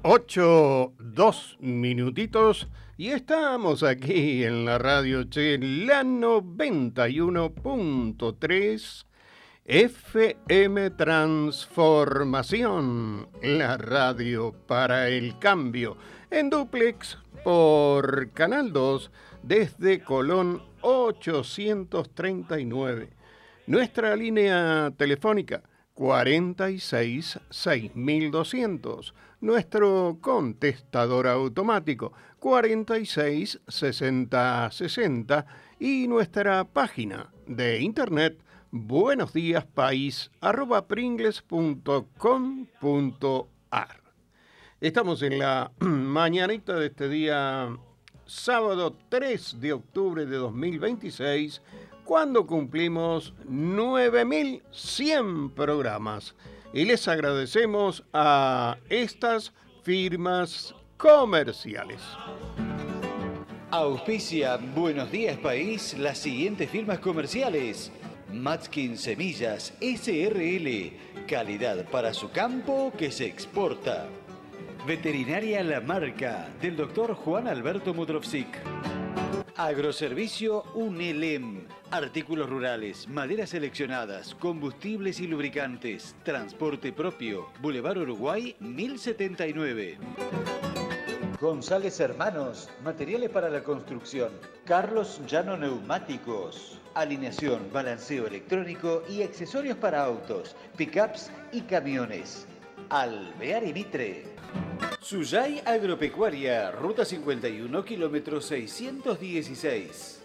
8:02 y estamos aquí en la radio Che, la 91.3 FM Transformación, la radio para el cambio, en dúplex por Canal 2 desde Colón 839. Nuestra línea telefónica 46-6200. Nuestro contestador automático 46-6060. Y nuestra página de internet buenosdiaspais@pringles.com.ar. Estamos en la mañanita de este día sábado 3 de octubre de 2026, cuando cumplimos 9.100 programas. Y les agradecemos a estas firmas comerciales. Auspicia Buenos Días País las siguientes firmas comerciales. Matskin Semillas SRL, calidad para su campo que se exporta. Veterinaria La Marca, del doctor Juan Alberto Mudrovsik. Agroservicio UNELEM, artículos rurales, maderas seleccionadas, combustibles y lubricantes, transporte propio, Boulevard Uruguay 1079. González Hermanos, materiales para la construcción. Carlos Llano Neumáticos, alineación, balanceo electrónico y accesorios para autos, pickups y camiones. Alvear y Mitre. Suyay Agropecuaria, Ruta 51, kilómetro 616.